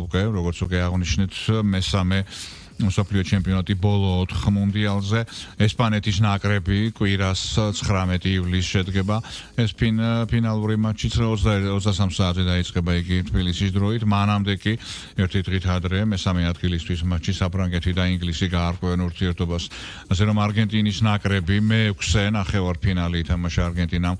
უკვე, როგორც უკვე აღნიშნეთ, მესამე მსოფლიო ჩემპიონატი ბოლო 4 მუნდიალზე. ესპანეთის ნაკრები კვირას 19 ივლისს შედგება. ეს ფინალური მატჩიც 23 საათზე დაიწყება იგი თბილისის დროით. მანამდე კი ერთი დღით ადრე მესამე ადგილისთვის მატჩი საფრანგეთი და ინგლისი გაარღვევენ ურთიერთობას. ასე რომ არგენტინის ნაკრები მე-6 ნახევარფინალი ითამაშა არგენტინამ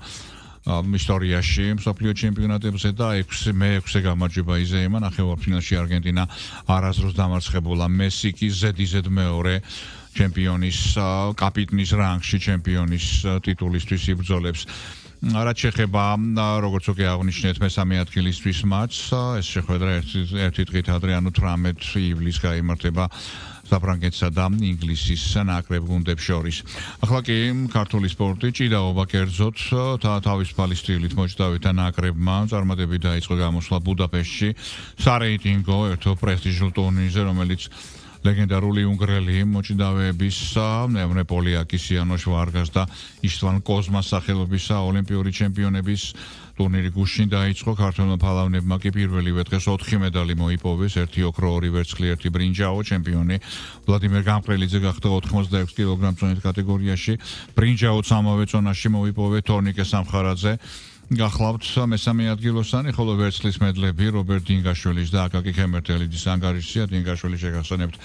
ისტორიაში მსოფლიო ჩემპიონატებზე და მე-6 გამარჯვება იზეიმა. ნახევარფინალში არგენტინა არასდროს დამარცხებულა. მესი კი ზედიზედ მეორე ჩემპიონის კაპიტნის რანგში ჩემპიონის ტიტულისთვის იბრძოლებს. რაც შეეხება როგორც უკვე აღნიშნეთ მესამე ადგილისთვის მატჩს, ეს შეხვედრა ერთი დღით ადრე, ანუ 18 ივლისს გაიმართება საფრანგეთსა და ინგლისის ნაკრებ გუნდებს შორის. ახლა კი ქართული სპორტი ჭიდაობა კერძოდ თავისუფალი სტილით მოჭდავეთა ნაკრებმა წარმატებით დაიწყო გამოსვლა ბუდაპეშტში სარეიტინგო ერთო პრესტიჟულ ტურნირზე, რომელიც ლეგენდარული უნგრელი მოჭიდავეების ევრე პოლიაკის, იანოშ ვარგას და იშტვან კოზმას სახელობისა ოლიმპიური ჩემპიონების ტურნირი გუშინ დაიწყო. ქართველმა ფალავნებმა კი პირველივე დღეს 4 მედალი მოიპოვეს, 1 ოქრო, 2 ვერცხლი, 1 ბრინჯაო. ჩემპიონი ვლადიმერ გამყრელიძე გახდა 86 კილოგრამ წონით კატეგორიაში. ბრინჯაოც ამავე წონაში მოიპოვე თორნიკე სამხარაძე. გახლავთ მესამე ადგილოსანი, ხოლო ვერცხლის მედლები რობერტ დინგაშვილის და აკაკი ქემერთელიძის ანგარიშია. დინგაშვილი შეგახსენებთ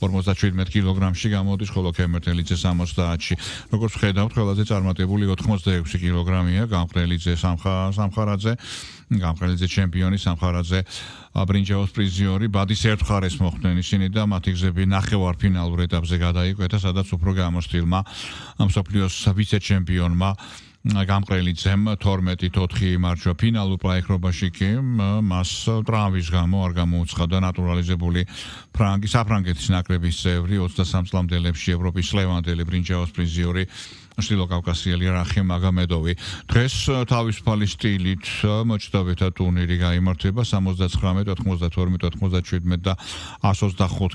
57 კილოგრამში გამოდის, ხოლო ქემერთელიძე 70-ში. როგორც ხედავთ, ყველაზე წარმატებული 86 კილოგრამია გამყრელიძე სამხარაძე. გამყრელიძე ჩემპიონი, სამხარაძე ბრინჯაოს პრიზიორი. ბადის ერთხარეს მოხვდნენ ისინი და მათი გზები ნახევარფინალურ ეტაპზე გადაიკვეთა, სადაც უფრო გამოსtildeმა მსოფლიოს ვიცე-ჩემპიონმა გამყრელიძემ 12-4 იმარჯვა. ფინალურ პაექრობაში კი მას ტრავმის გამო არ გამოუცხადა ნატურალიზებული საფრანგეთის ნაკრების წევრი 23 წლამდელებში ევროპის ლევანდელი ბრინჯაოს პრიზიორი ჩრდილოკავკასიელი რახიმ აგამედოვი. დღეს თავისუფალი სტილით მოჭდავეთა ტურნირი გაიმართება 79, 92, 97 და 125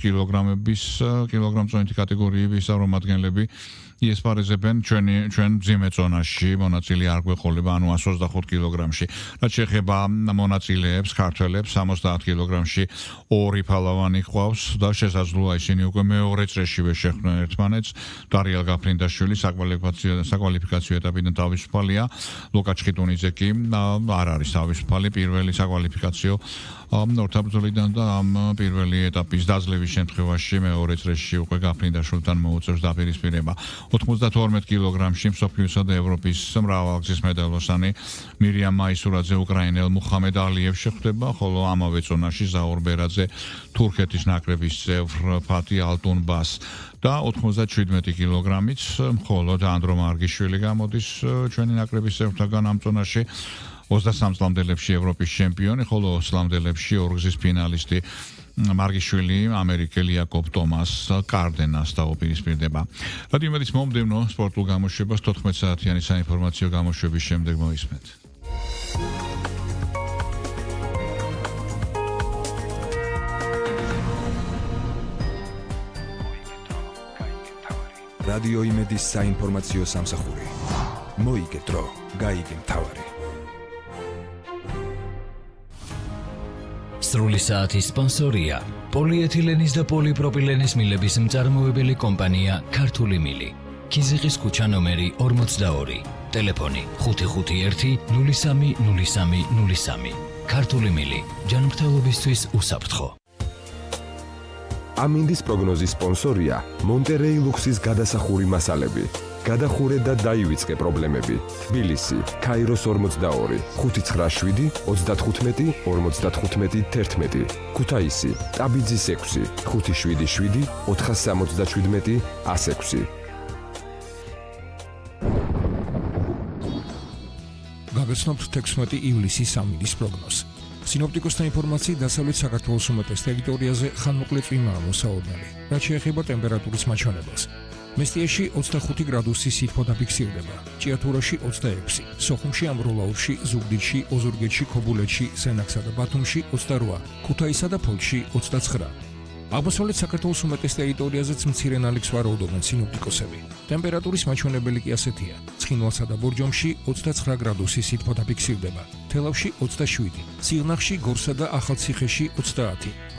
კილოგრამწონითი კატეგორიების წარმომადგენლები იესპარეზებენ ჩვენ მძიმე წონაში მონაწილე არ გვეყოლება, ანუ 125 კილოგრამში. რაც შეეხება მონაწილეებს, ქართველებს 70 კილოგრამში 2 ფალავანი ყავს და შესაძლოა ისინი უკვე მეორე წრეშივე შეხვდნენ ერთმანეთს. დარიელ გაფრინდაშვილი საკვალიფიკაციო ეტაპიდან თავისუფალია. ლუკა ჩხიტუნიძე კი არ არის თავისუფალი პირველი საკვალიფიკაციო ორთაბრძოლიდან და ამ პირველი ეტაპის დაძლევის შემთხვევაში მეორე წრეში უკვე გაფრინდაშვილთან მოუწევს დაპირისპირება. 92 კილოგრამში მსოფლიოსა და ევროპის მრავალგზის მედალოსანი მირიამ მაისურაძე უკრაინელ მუხამედ ალიევს შეხვდება, ხოლო ამავე წონაში ზაურ ბერაძე თურქეთის ნაკრების წევრ ფათი ალტუნბას და 97 კილოგრამით მხოლოდ ანდრო მარგიშვილი გამოდის ჩვენი ნაკრების წევრთაგან ამ წონაში. 23 წლამდელებში ევროპის ჩემპიონი, ხოლო 20 წლამდელებში ორგზის ფინალისტი მარგიშვილი ამერიკელი იაკობ ტომას კარდენას დაუპირისპირდება. რადიომედის მომდევნო სპორტულ გამოშვებას 14 საათიანი საინფორმაციო გამოშვების შემდეგ მოისმენთ. რადიო იმედის საინფორმაციო სამსახური. მოიგე დრო, გაიგე მთავარი. სრული საათის სპონსორია პოლიეთილენის და პოლიპროპილენის მილების მწარმოებელი კომპანია ქართული მილი. ქიზიყის ქუჩა ნომერი 42. ტელეფონი 551 03 03 03. ქართული მილი. ჯანმრთელობისთვის უსაფრთხო. ამინდის პროგნოზის სპონსორია მონტერეი ლუქსის გადასახური მასალები. გადახურე და დაივიწყე პრობლემები. თბილისი, ქაიროს 42, 597, 35, 55, 11. ქუთაისი, ტაბიძის 6, 577, 477, 106. გაგაცნობთ 16 ივლისის ამინდის პროგნოზს. სინოპტიკოსთა ინფორმაციით დასავლეთ საქართველოს უმეტეს ტერიტორიაზე ხანმოკლე წვიმაა მოსაოდნელი. რაც შეეხება ტემპერატურის მაჩვენებელს. მესტიაში 25 გრადუსი სითბო დაფიქსირდება, ჭიათურაში 26, სოხუმში, ამბროლაურში, ზუგდიდში, ოზურგეთში, ქობულეთში, სენაქსა და ბათუმში 28, ქუთაისსა და ფოთში 29. აღმოსავლეთ საქართველოს უმეტეს ტერიტორიაზეც მცირე ნალექს ვარაუდობენ სინოპტიკოსები. ტემპერატურის მაჩვენებელი კი ასეთია: ცხინვალსა და ბორჯომში 29 გრადუსი სითბო დაფიქსირდება, თელავში 27, სიღნაღში, გორსა და ახალციხეში 30,